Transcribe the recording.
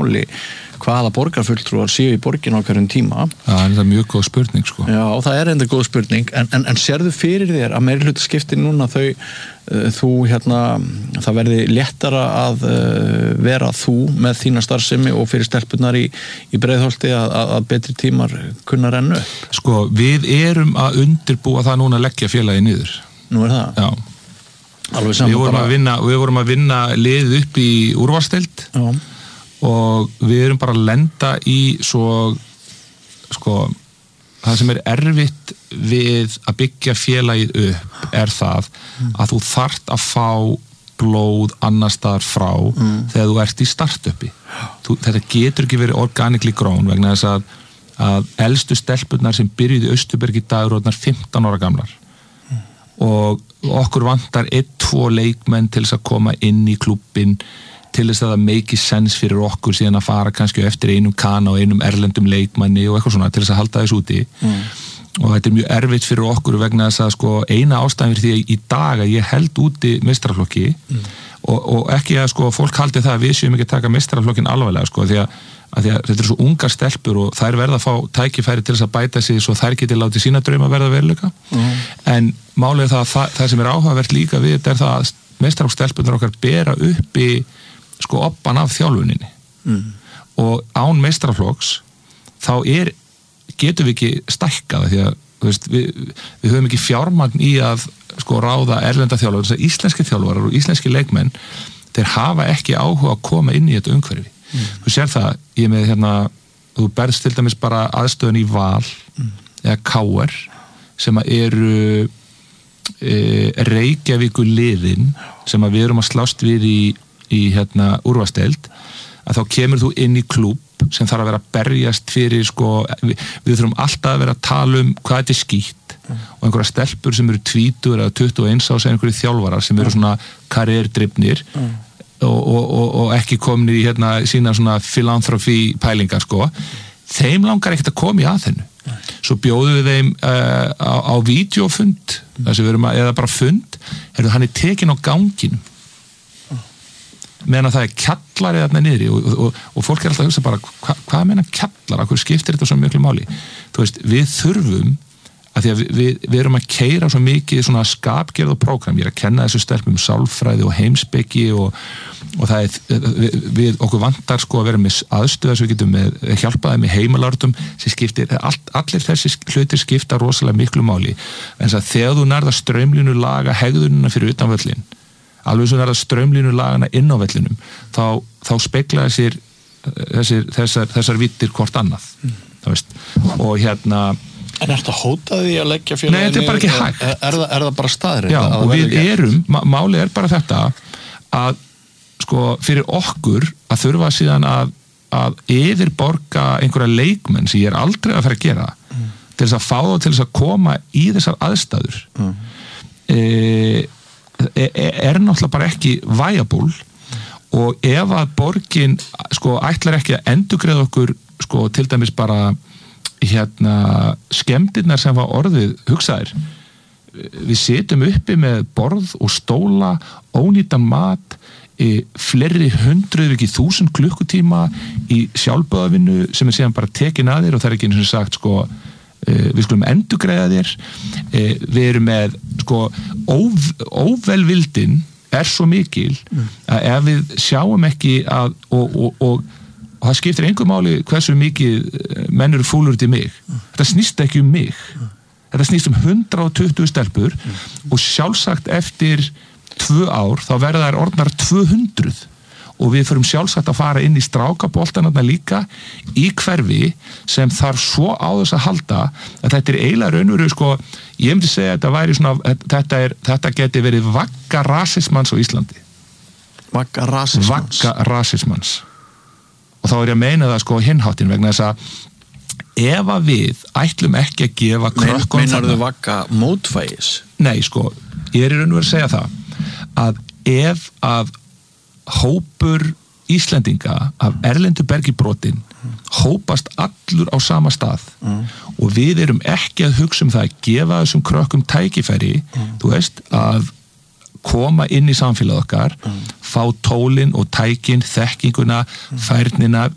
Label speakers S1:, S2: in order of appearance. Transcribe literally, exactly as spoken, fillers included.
S1: máli hvaða borgarfulltrúar séu í borgin á hverjum tíma.
S2: Já, það er mjög góð spurning, sko.
S1: Já, það er enda góð spurning, en, en, en sérðu fyrir þér að meirihlutaskipti núna þau, uh, þú hérna, það verði léttara að uh, vera þú með þína starfsemi og fyrir stelpunar í, í Breiðholti að, að betri tímar kunna renna upp?
S2: Sko, við erum að undirbúa það núna að leggja félagi niður.
S1: Nú er það?
S2: Já. Við vorum, bara... að vinna, við vorum að vinna liðið upp í úrvalsdeild og við erum bara að lenda í svo sko, það sem er erfitt við að byggja félagið upp er það að þú þarft að fá blóð annar staðar frá mm. þegar þú ert í startupi. Þú, þetta getur ekki verið organically grown vegna þess að, að elstu stelpurnar sem byrjuði í Austurberg í dag eru fimmtán ára gamlar mm. og okkur vantar einn, tvo leikmenn til þess að koma inn í klubbin til þess að það make sense fyrir okkur síðan að fara kannski eftir einum kana og einum erlendum leikmanni og eitthvað svona til þess að halda þess úti mm. og þetta er mjög erfitt fyrir okkur vegna þess að sko eina ástæðan fyrir því að í dag að ég held úti meistaraflokki mm. og, og ekki að sko fólk haldi það að við séum ekki að taka meistaraflokkin alvarlega sko því að, að, því að þetta er svo ungar stelpur og þær verða að fá tækifæri til þess að bæta sig svo þær geti látið sína drauma verða veruleika mm. en málið er það að það, það sem er áhugavert líka við þetta er það að meistaraflokkstelpunar okkar bera uppi sko oppan af þjálfuninni mm. og án meistaraflokks þá er, getum við ekki stækkað því að veist, við, við höfum ekki fjármagn í að sko ráða erlenda þjálfur, þess að íslenski þjálfarar og íslenski leikmenn þeir hafa ekki áhuga að koma inn í þetta umhverfi mm. þú sér það, ég með hérna þú berðst til dæmis bara aðstöðun í Val mm. eða K R sem að eru e, Reykjavíkur liðin sem að við erum að slást við í í hérna úrvalsdeild að þá kemur þú inn í klúbb sem þarf að vera að berjast fyrir sko, við, við þurfum alltaf að vera að tala um hvað þetta er skýtt mm. og einhverja stelpur sem eru tvítugur eða tuttugu og eins árs eða einhverju þjálfarar sem eru svona karrierdrifnir mm. og, og, og, og ekki komin í hérna sína svona philanthropy pælingar sko, þeim langar ekkert að koma í aðhennu mm. svo bjóðum við þeim uh, á, á vídeofund mm. þess að við erum að, eða bara fund er hann er tekin á ganginum meðan það er kjallari þarna niðri og, og, og fólk er alltaf að hugsa bara hva, hvað meina kjallar, hvað skiptir þetta svo miklu máli þú veist, við þurfum að því að við, við, við erum að keyra svo mikið svona skapgerð og prógram, ég er að kenna þessu stelpum sálfræði og heimspeki og, og það er, við, við okkur vantar sko að vera með aðstöða sem við getum með, hjálpaði með heimalártum sem skiptir, all, allir þessi hlutir skipta rosalega miklu máli en þess að þegar þú nærða straumlínu laga hegðunina fyrir utan völlin alveg svo er það straumlínu lagana inn á vellinum þá, þá speklaði sér þessir, þessar, þessar vittir hvort annað mm. veist, og hérna
S1: En er þetta hótaði að leggja félaginu?
S2: Nei, þetta er bara ekki hægt
S1: Er, er, það, er það bara staðreynd?
S2: Já, og við erum, málið er bara þetta að sko fyrir okkur að þurfa síðan að, að yfirborga einhverja leikmenn sem ég er aldrei að fara að gera mm. til þess að fá þá til þess að koma í þessar aðstæður mm. eða er náttúrulega bara ekki viable og ef að borgin sko ætlar ekki að endurgreiða okkur sko til dæmis bara hérna skemmdirnar sem var orðið hugsaðir við sitjum uppi með borð og stóla, ónýtan mat e, fleiri hundruð ekki þúsund klukkutíma í sjálfboðavinnu sem er síðan bara tekin að þér og það er ekki eins og sagt sko við skulum endurgreiða þér við erum með sko óv, óvelvildin er svo mikil að ef við sjáum ekki að og, og, og, og það skiptir einhver máli hversu mikið menn eru fúlur til mig þetta snýst ekki um mig þetta snýst um hundrað og tuttugu stelpur og sjálfsagt eftir tvö ár þá verða þær orðnar tvö hundruð og við förum sjálfsagt að fara inn í strákaboltanarna líka í hverfi sem þarf svo á þess að halda að þetta er eiginlega raunveru sko, ég myndi segja að þetta væri svona þetta, er, þetta geti verið vagga rasismans á Íslandi
S1: vagga rasismans
S2: vagga rasismans og þá er ég að meina það sko hinháttin vegna þess að ef að við ætlum ekki að gefa krökkum
S1: Men, meinar þau vagga mótvægis?
S2: Nei sko, ég er í raunveru að segja það að ef að hópur Íslendinga af erlendu bergibrotin hópast allur á sama stað mm. og við erum ekki að hugsa um það að gefa þessum krökkum tækifæri mm. þú veist, að koma inn í samfélag okkar mm. fá tólin og tækin, þekkinguna mm. færnina,